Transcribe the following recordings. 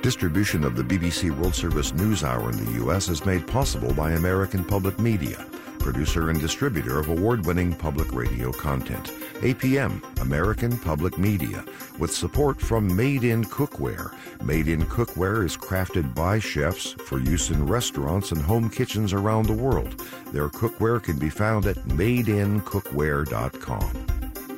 Distribution of the BBC World Service News Hour in the U.S. is made possible by American Public Media, producer and distributor of award-winning public radio content. APM, American Public Media, with support from Made in Cookware. Made in Cookware is crafted by chefs for use in restaurants and home kitchens around the world. Their cookware can be found at madeincookware.com.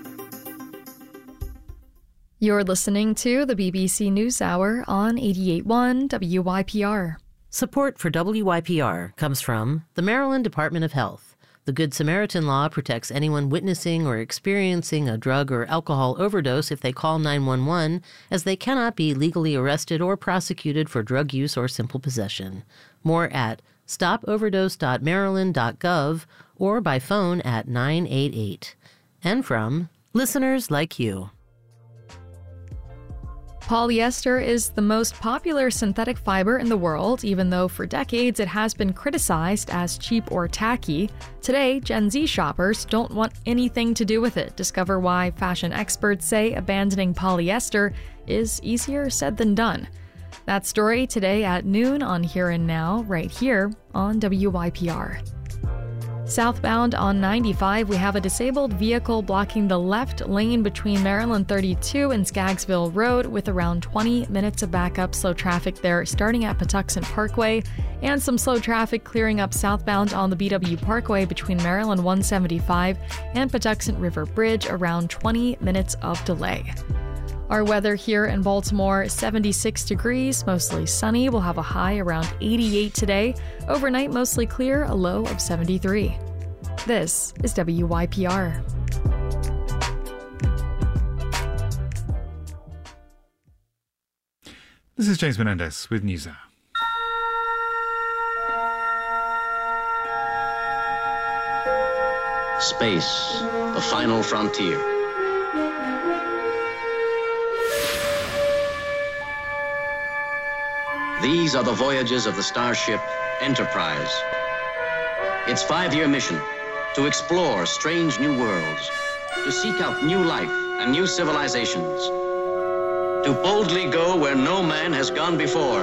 You're listening to the BBC News Hour on 88.1 WYPR. Support for WYPR comes from the Maryland Department of Health. The Good Samaritan Law protects anyone witnessing or experiencing a drug or alcohol overdose if they call 911, as they cannot be legally arrested or prosecuted for drug use or simple possession. More at stopoverdose.maryland.gov or by phone at 988. And from listeners like you. Polyester is the most popular synthetic fiber in the world, even though for decades it has been criticized as cheap or tacky. Today, Gen Z shoppers don't want anything to do with it. Discover why fashion experts say abandoning polyester is easier said than done. That story today at noon on Here and Now, right here on WYPR. Southbound on 95, we have a disabled vehicle blocking the left lane between Maryland 32 and Skaggsville Road with around 20 minutes of backup. Slow traffic there starting at Patuxent Parkway, and some slow traffic clearing up southbound on the BW Parkway between Maryland 175 and Patuxent River Bridge, around 20 minutes of delay. Our weather here in Baltimore, 76 degrees, mostly sunny. We'll have a high around 88 today. Overnight, mostly clear, a low of 73. This is WYPR. This is James Menendez with NewsHour. Space, the final frontier. These are the voyages of the starship Enterprise. Its 5-year mission: to explore strange new worlds, to seek out new life and new civilizations, to boldly go where no man has gone before.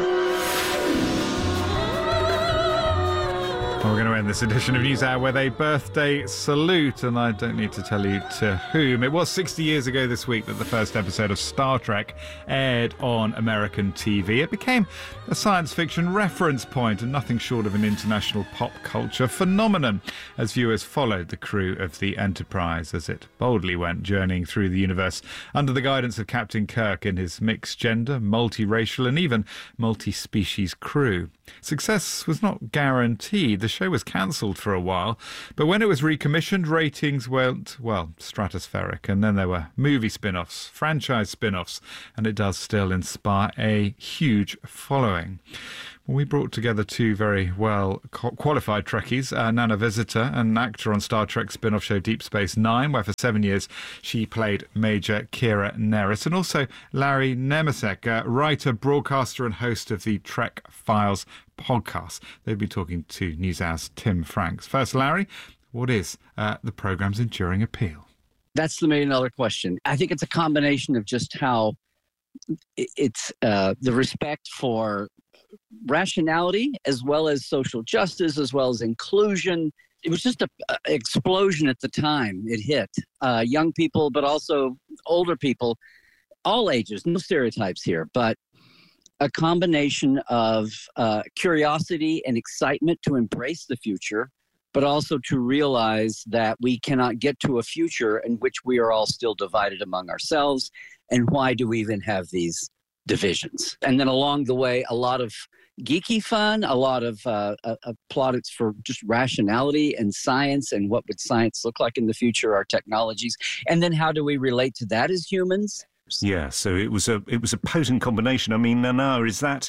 Well, we're going to end this edition of NewsHour with a birthday salute, and I don't need to tell you to whom. It was 60 years ago this week that the first episode of Star Trek aired on American TV. It became a science fiction reference point and nothing short of an international pop culture phenomenon as viewers followed the crew of the Enterprise as it boldly went journeying through the universe under the guidance of Captain Kirk and his mixed-gender, multiracial and even multi-species crew. Success was not guaranteed. The show was cancelled for a while, but when it was recommissioned, ratings went, well, stratospheric. And then there were movie spin-offs, franchise spin-offs, and it does still inspire a huge following. Well, we brought together two very well qualified Trekkies, Nana Visitor, an actor on Star Trek spin-off show Deep Space Nine, where for 7 years she played Major Kira Nerys, and also Larry Nemecek, writer, broadcaster and host of the Trek Files podcast. They've been talking to NewsHour's Tim Franks. First, Larry, what is the programme's enduring appeal? That's the million-dollar question. I think it's a combination of just how it's the respect for rationality as well as social justice, as well as inclusion. It was just an explosion at the time it hit. Young people, but also older people, all ages, no stereotypes here, but a combination of curiosity and excitement to embrace the future, but also to realize that we cannot get to a future in which we are all still divided among ourselves. And why do we even have these divisions? And then along the way, a lot of geeky fun, a lot of plaudits for just rationality and science and what would science look like in the future, our technologies. And then how do we relate to that as humans? Yeah, so it was a potent combination. I mean, Nana, is that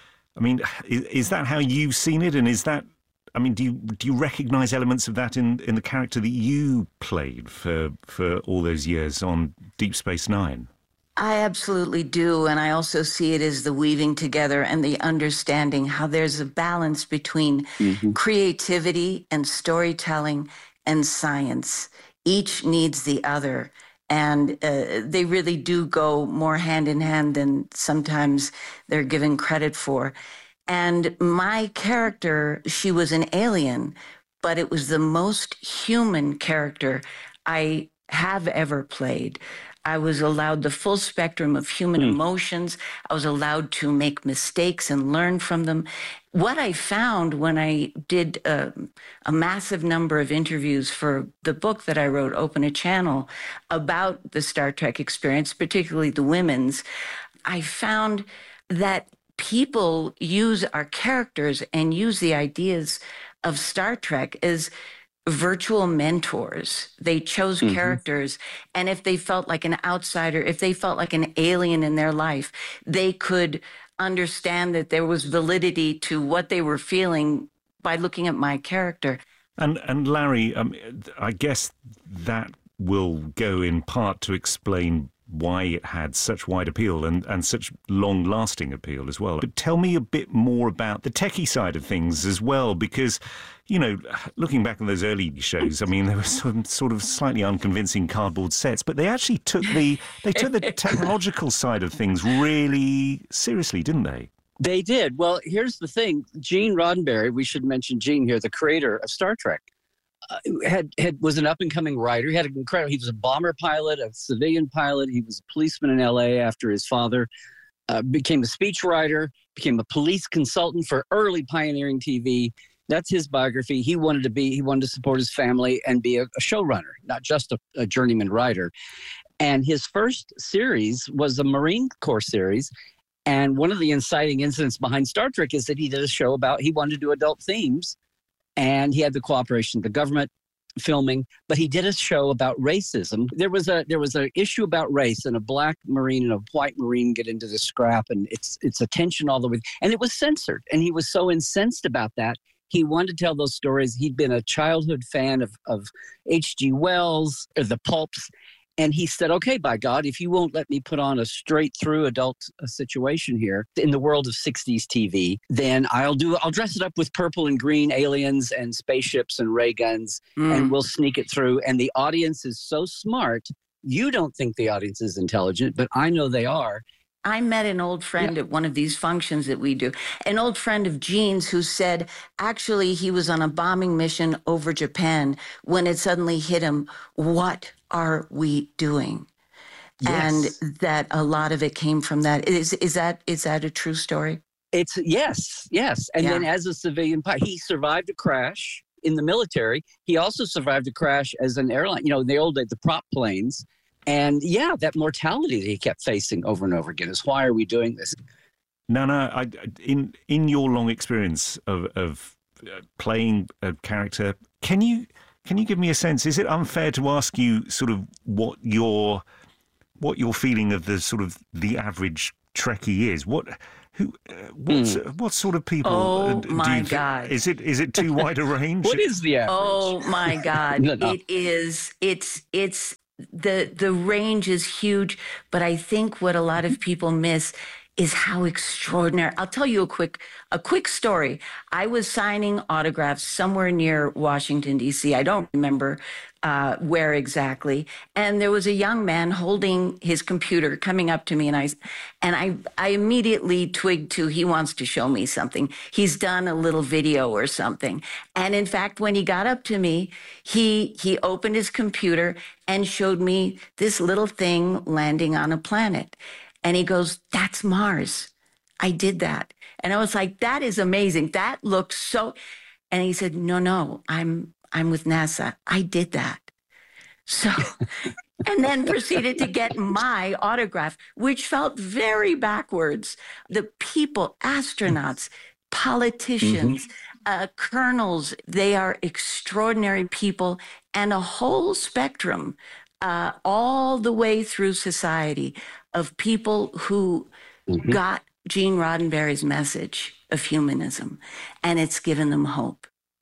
how you've seen it? And is that, I mean, do you recognise elements of that in the character that you played for all those years on Deep Space Nine? I absolutely do, and I also see it as the weaving together and the understanding how there's a balance between creativity and storytelling and science. Each needs the other. And they really do go more hand in hand than sometimes they're given credit for. And my character, she was an alien, but it was the most human character I have ever played. I was allowed the full spectrum of human emotions. I was allowed to make mistakes and learn from them. What I found when I did a massive number of interviews for the book that I wrote, Open a Channel, about the Star Trek experience, particularly the women's, I found that people use our characters and use the ideas of Star Trek as virtual mentors. They chose characters, and if they felt like an outsider, if they felt like an alien in their life, they could understand that there was validity to what they were feeling by looking at my character. And Larry, I guess that will go in part to explain why it had such wide appeal and such long-lasting appeal as well. But tell me a bit more about the techie side of things as well, because, you know, looking back on those early shows, I mean, there were some sort of slightly unconvincing cardboard sets, but they actually took the technological side of things really seriously, didn't they? They did. Well, here's the thing. Gene Roddenberry, we should mention Gene here, the creator of Star Trek, was an up-and-coming writer. He was a bomber pilot, a civilian pilot. He was a policeman in L.A. after his father became a speechwriter, became a police consultant for early pioneering TV. That's his biography. He wanted to support his family and be a showrunner, not just a journeyman writer. And his first series was a Marine Corps series. And one of the inciting incidents behind Star Trek is that he did a show about, he wanted to do adult themes. And he had the cooperation of the government filming, but he did a show about racism. There was a issue about race, and a black Marine and a white Marine get into the scrap, and it's a tension all the way. And it was censored, and he was so incensed about that. He wanted to tell those stories. He'd been a childhood fan of H.G. Wells, or the pulps. And he said, okay, by God, if you won't let me put on a straight-through adult situation here in the world of 60s TV, then I'll dress it up with purple and green aliens and spaceships and ray guns, and we'll sneak it through. And the audience is so smart. You don't think the audience is intelligent, but I know they are. I met an old friend at one of these functions that we do, an old friend of Gene's who said, actually, he was on a bombing mission over Japan when it suddenly hit him, what are we doing? Yes. And that a lot of it came from that. Is that a true story? It's yes. And then as a civilian pilot, he survived a crash in the military. He also survived a crash as an airline, in the old days, the prop planes. And that mortality that he kept facing over and over again is, why are we doing this? Nana, in your long experience of playing a character, can you give me a sense? Is it unfair to ask you sort of what your feeling of the sort of the average Trekkie is? What sort of people? Oh my God! Is it too wide a range? What is the average? Oh my God! No. It is. It's. The range is huge, but I think what a lot of people miss is how extraordinary. I'll tell you a quick story. I was signing autographs somewhere near Washington, D.C. I don't remember where exactly. And there was a young man holding his computer coming up to me, and I immediately twigged to, he wants to show me something. He's done a little video or something. And in fact, when he got up to me, he opened his computer and showed me this little thing landing on a planet. And he goes, that's Mars. I did that. And I was like, that is amazing. That looks so. And he said, no, I'm with NASA. I did that. So, and then proceeded to get my autograph, which felt very backwards. The people, astronauts, politicians, colonels, they are extraordinary people, and a whole spectrum all the way through society of people who got Gene Roddenberry's message of humanism, and it's given them hope.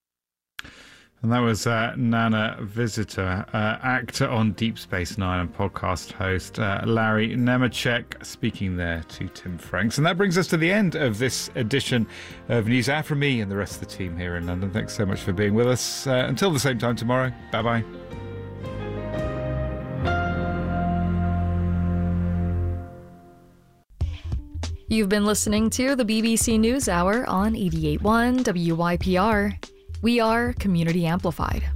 And that was Nana Visitor, actor on Deep Space Nine and podcast host Larry Nemecek, speaking there to Tim Franks. And that brings us to the end of this edition of News Hour from me and the rest of the team here in London. Thanks so much for being with us. Until the same time tomorrow, bye-bye. You've been listening to the BBC NewsHour on 88.1 WYPR. We are Community Amplified.